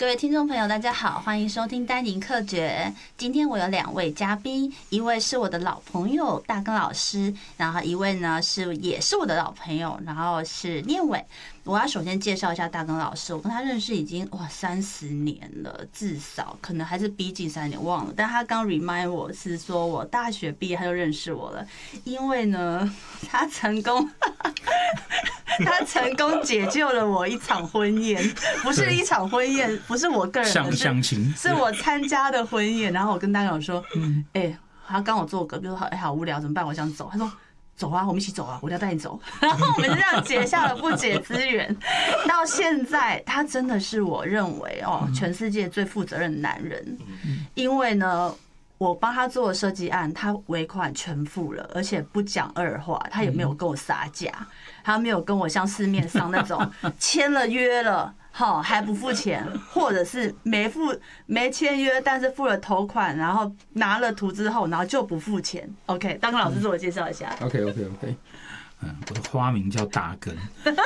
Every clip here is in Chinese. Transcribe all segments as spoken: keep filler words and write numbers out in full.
各位听众朋友，大家好，欢迎收听丹宁客诀。今天我有两位嘉宾，一位是我的老朋友大根老师，然后一位呢是也是我的老朋友，然后是念伟。我要首先介绍一下大根老师，我跟他认识已经哇三十年了，至少可能还是逼近三年，忘了。但他刚 remind 我是说我大学毕业他就认识我了，因为呢他成功。他成功解救了我一场婚宴，不是一场婚宴，不是我个人的相亲， 是我参加的婚宴。然后我跟大根老师说，嗯，哎、欸，他刚好坐我隔壁，说哎、欸，好无聊，怎么办？我想走。他说走啊，我们一起走啊，我要带你走。然后我们就这样结下了不解之缘。到现在，他真的是我认为哦，全世界最负责任的男人，因为呢。我帮他做的设计案，他尾款全付了，而且不讲二话，他也没有跟我杀价，他没有跟我像市面上那种签了约了，好还不付钱，或者是没付没签约，但是付了头款，然后拿了图之后，然后就不付钱。OK， 大根老师自我介绍一下。 OK OK OK， 嗯，我的花名叫大根，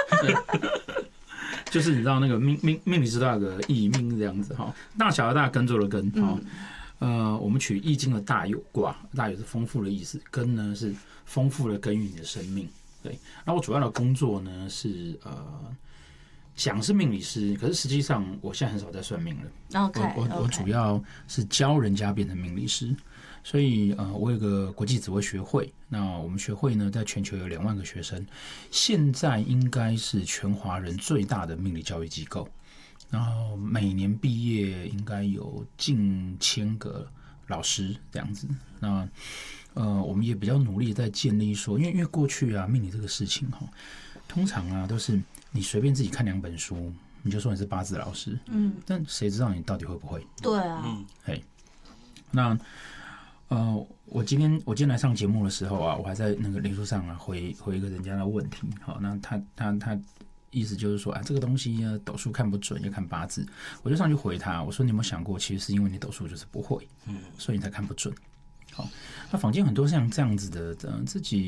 就是你知道那个命命命理师都有个义命这样子哈，大小的大根做的根哈。呃，我们取易经的大有卦，大有是丰富的意思，根呢是丰富的耕耘你的生命。对，那我主要的工作呢是呃，讲是命理师，可是实际上我现在很少在算命了。 OK， 我我我主要是教人家变成命理师，所以呃，我有个国际紫微学会，那我们学会呢在全球有两万个学生，现在应该是全华人最大的命理教育机构。然后每年毕业应该有近千个老师这样子，那呃我们也比较努力在建立说，因为因为过去啊命理这个事情哈，通常啊都是你随便自己看两本书，你就说你是八字老师，嗯，但谁知道你到底会不会？ 对啊， 嘿，那呃我今天我今天来上节目的时候啊，我还在那个脸书上啊回回一个人家的问题，好，那他他他。意思就是说啊，这个东西呢，斗数看不准，要看八字。我就上去回他，我说你有没有想过，其实是因为你斗数就是不会，嗯，所以你才看不准。好，那坊间很多像这样子的，呃，自己